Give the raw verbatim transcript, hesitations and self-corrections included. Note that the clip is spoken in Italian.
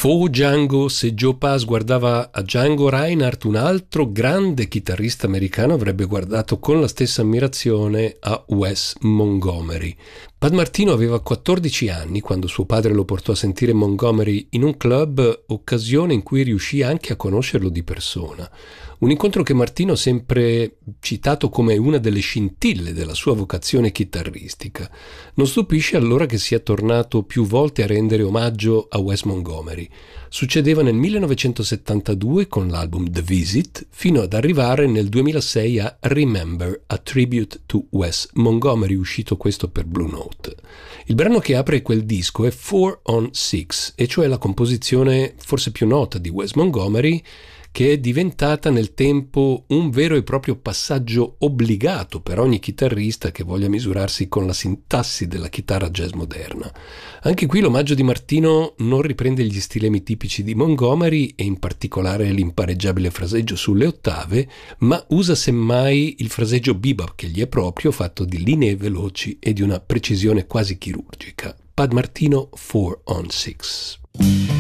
Fu Django se Joe Pass guardava a Django Reinhardt, un altro grande chitarrista americano avrebbe guardato con la stessa ammirazione a Wes Montgomery. Pat Martino aveva quattordici anni quando suo padre lo portò a sentire Montgomery in un club, occasione in cui riuscì anche a conoscerlo di persona. Un incontro che Martino ha sempre citato come una delle scintille della sua vocazione chitarristica. Non stupisce allora che sia tornato più volte a rendere omaggio a Wes Montgomery. Succedeva nel millenovecentosettantadue con l'album The Visit, fino ad arrivare nel duemilasei a Remember, a Tribute to Wes Montgomery, uscito questo per Blue Note. Il brano che apre quel disco è four on six, e cioè la composizione forse più nota di Wes Montgomery, che è diventata nel tempo un vero e proprio passaggio obbligato per ogni chitarrista che voglia misurarsi con la sintassi della chitarra jazz moderna. Anche qui l'omaggio di Martino non riprende gli stilemi tipici di Montgomery e in particolare l'impareggiabile fraseggio sulle ottave, ma usa semmai il fraseggio bebop che gli è proprio, fatto di linee veloci e di una precisione quasi chirurgica. Pat Martino, four on six.